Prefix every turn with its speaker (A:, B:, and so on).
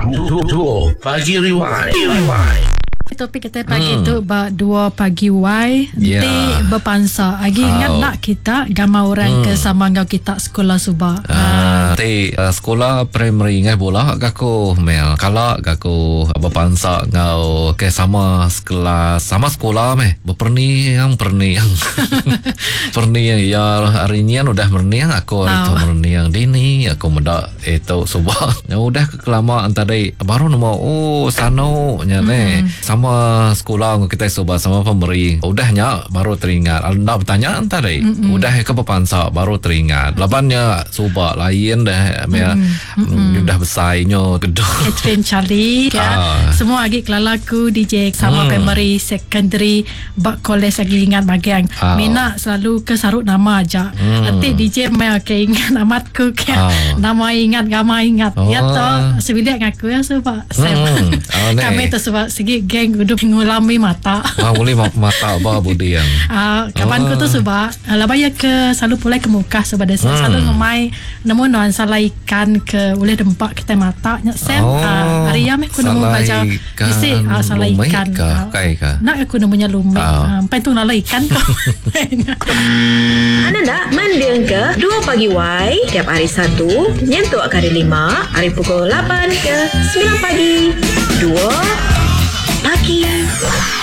A: Duo Pagi Rewind.
B: Topik kita pagi tu dua pagi Y Nanti berpansa lagi ingat nak kita gambar orang ke sama ngau kita sekolah subak
C: sekolah primary ngai bola gaku mel kala gaku berpansa ngau ke sama sekolah meh berperniang perniang ya hari ni udah perniang aku itu perniang dini aku muda itu subak ya udah kelamaan tadi baru nama sano nya sama sekolah kita coba sama pemberi udahnya baru teringat anda bertanya tadi udah ke pepansa baru teringat labannya coba lain dah udah besarnya gedung
B: Catherine Charlie semua lagi kelalaku DJ sama primary secondary bak college lagi ingat bagian Mina selalu ke sarut nama aja nanti DJ mai ke ingat namatku ke nama ingat gama ingat ya toh sebilik ngaku ya sebab kami tu sebab segi geng udah ngulami mata
C: boleh mata apa budi yang
B: kawanku tu sebab labaya ke selalu pulai ke muka sebab dia selalu ngemai nemu non salah ikan ke boleh dempak kita mata nyesem hari ya aku nemu baca isi salah ikan nak aku nemunya lumik sampai tu nala ikan tu
D: anda nak mendeng ke 2 pagi Y tiap hari Sabtu nyentuk hari 5 hari pukul 8 ke 9 pagi 2 pagi